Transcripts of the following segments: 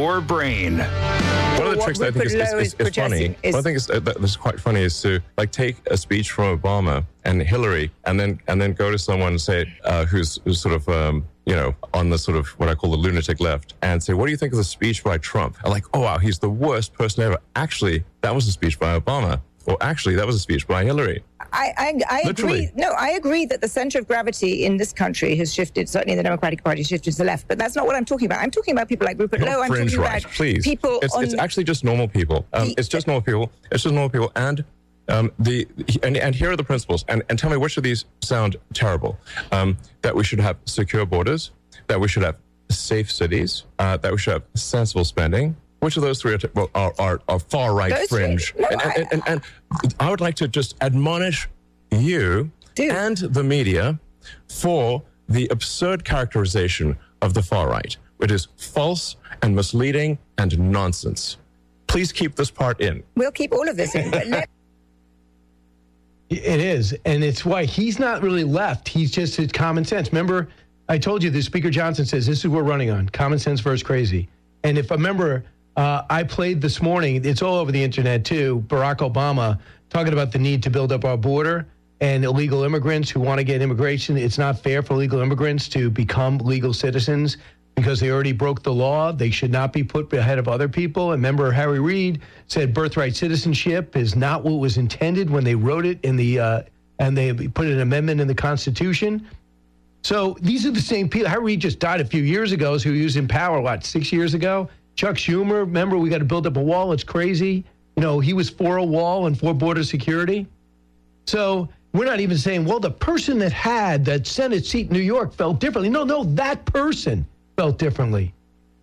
or brain. One of the tricks that I think is funny, one thing that is quite funny is to like take a speech from Obama and Hillary and then go to someone, say, who's sort of, on the sort of what I call the lunatic left, and say, what do you think of the speech by Trump? I'm like, oh, wow, he's the worst person ever. Actually, that was a speech by Obama. Or actually, that was a speech by Hillary. I agree. No, I agree that the center of gravity in this country has shifted. Certainly, the Democratic Party shifted to the left. But that's not what I'm talking about. I'm talking about people like Rupert Lowe. I'm talking about people. It's actually just normal people. It's just normal people. It's just normal people. And and here are the principles. And tell me which of these sound terrible. That we should have secure borders. That we should have safe cities. That we should have sensible spending. Which of those three are far right fringe? And I would like to just admonish you and the media for the absurd characterization of the far right, which is false and misleading and nonsense. Please keep this part in. We'll keep all of this in. But it is, and it's why he's not really left. He's just his common sense. Remember, I told you that Speaker Johnson says this is what we're running on: common sense versus crazy. And if I remember. I played this morning, it's all over the internet too, Barack Obama talking about the need to build up our border and illegal immigrants who want to get immigration. It's not fair for illegal immigrants to become legal citizens because they already broke the law. They should not be put ahead of other people. And remember, Harry Reid said birthright citizenship is not what was intended when they wrote it in the, and they put an amendment in the Constitution. So these are the same people. Harry Reid just died a few years ago, so he was in power, 6 years ago? Chuck Schumer, remember, we got to build up a wall. It's crazy. He was for a wall and for border security. So we're not even saying, well, the person that had that Senate seat in New York felt differently. No, that person felt differently.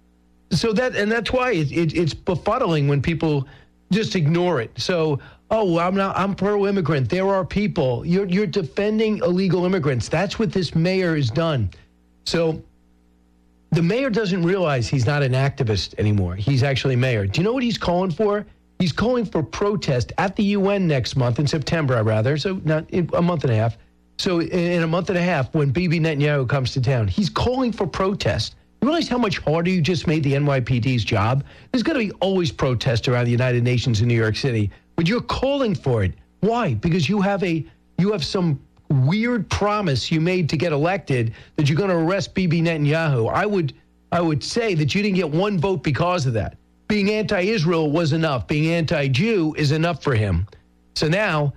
So that's why it's befuddling when people just ignore it. So, I'm pro-immigrant. There are people. You're defending illegal immigrants. That's what this mayor has done. So the mayor doesn't realize he's not an activist anymore. He's actually mayor. Do you know what he's calling for? He's calling for protest at the UN next month, in September, rather. So not in a month and a half. So in a month and a half, when Bibi Netanyahu comes to town, he's calling for protest. You realize how much harder you just made the NYPD's job? There's going to be always protests around the United Nations in New York City, but you're calling for it. Why? Because you have some weird promise you made to get elected that you're going to arrest Bibi Netanyahu. I would say that you didn't get one vote because of that. Being anti-Israel was enough. Being anti-Jew is enough for him. So now,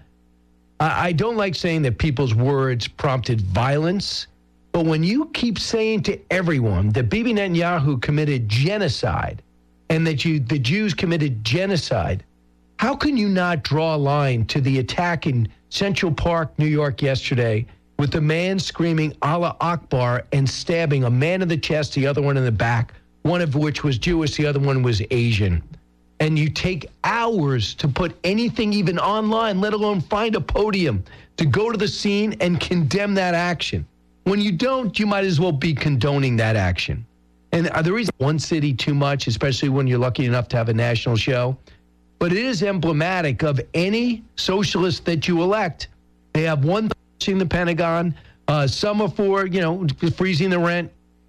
I don't like saying that people's words prompted violence, but when you keep saying to everyone that Bibi Netanyahu committed genocide and that the Jews committed genocide, how can you not draw a line to the attack in Central Park, New York yesterday with a man screaming Allah Akbar and stabbing a man in the chest, the other one in the back, one of which was Jewish, the other one was Asian. And you take hours to put anything even online, let alone find a podium to go to the scene and condemn that action. When you don't, you might as well be condoning that action. And the reason one city too much, especially when you're lucky enough to have a national show, but it is emblematic of any socialist that you elect. They have one pushing the Pentagon. Some are for, freezing the rent.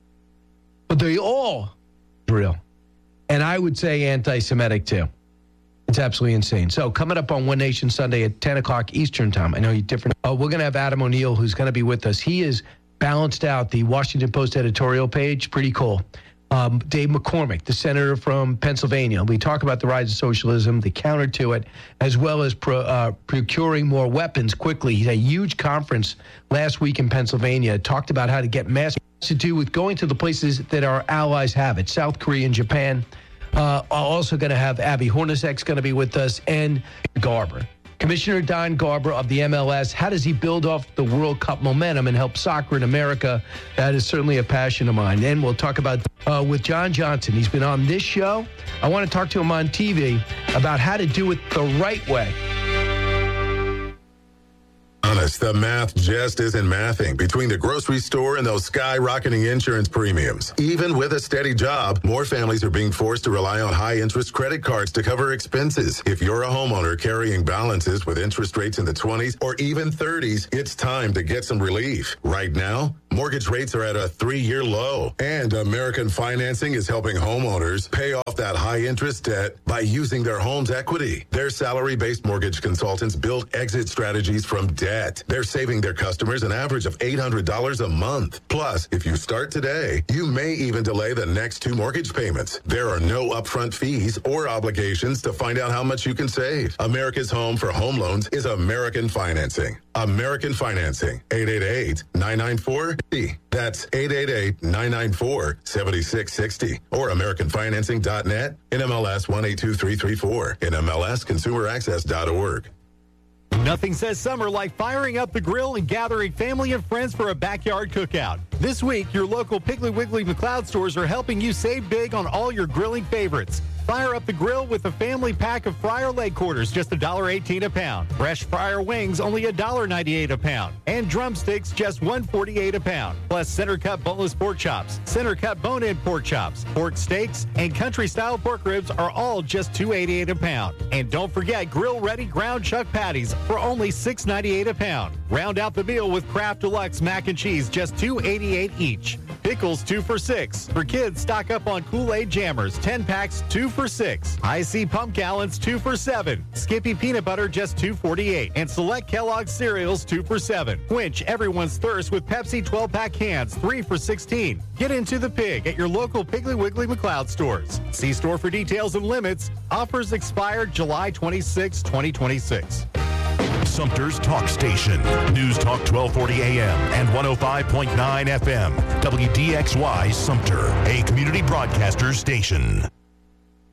But they all real. And I would say anti-Semitic too. It's absolutely insane. So coming up on One Nation Sunday at 10 o'clock Eastern time. I know you're different. We're going to have Adam O'Neill, who's going to be with us. He has balanced out the Washington Post editorial page. Pretty cool. Dave McCormick, the senator from Pennsylvania. We talk about the rise of socialism, the counter to it, as well as procuring more weapons quickly. He had a huge conference last week in Pennsylvania, talked about how to get mass to do with going to the places that our allies have it, South Korea and Japan. Also going to have Abby Hornacek's going to be with us, and Garber. Commissioner Don Garber of the MLS, how does he build off the World Cup momentum and help soccer in America? That is certainly a passion of mine. And we'll talk about with John Johnson. He's been on this show. I want to talk to him on TV about how to do it the right way. Honest, the math just isn't mathing between the grocery store and those skyrocketing insurance premiums. Even with a steady job, more families are being forced to rely on high-interest credit cards to cover expenses. If you're a homeowner carrying balances with interest rates in the 20s or even 30s, it's time to get some relief. Right now, Mortgage rates are at a 3-year low. And American Financing is helping homeowners pay off that high-interest debt by using their home's equity. Their salary-based mortgage consultants build exit strategies from debt. They're saving their customers an average of $800 a month. Plus, if you start today, you may even delay the next 2 mortgage payments. There are no upfront fees or obligations to find out how much you can save. America's home for home loans is American Financing. American Financing, 888-994-D. That's 888-994-7660. Or AmericanFinancing.net, NMLS 182334, NMLSConsumerAccess.org. Nothing says summer like firing up the grill and gathering family and friends for a backyard cookout. This week, your local Piggly Wiggly McLeod stores are helping you save big on all your grilling favorites. Fire up the grill with a family pack of fryer leg quarters, just $1.18 a pound. Fresh fryer wings, only $1.98 a pound. And drumsticks, just $1.48 a pound. Plus center cut boneless pork chops, center cut bone-in pork chops, pork steaks, and country-style pork ribs are all just $2.88 a pound. And don't forget grill-ready ground chuck patties for only $6.98 a pound. Round out the meal with Kraft Deluxe mac and cheese, just $2.88 each. Pickles, 2 for $6. For kids, stock up on Kool-Aid Jammers, 10 packs, 2 for $6. I.C. Pump Gallons, 2 for $7. Skippy Peanut Butter, just $2.48. And select Kellogg's cereals, 2 for $7. Quench everyone's thirst with Pepsi 12-pack cans, 3 for $16. Get into the pig at your local Piggly Wiggly McLeod stores. See store for details and limits. Offers expire July 26, 2026. Sumter's Talk Station. News Talk 1240 AM and 105.9 FM. WDXY Sumter, a community broadcaster station.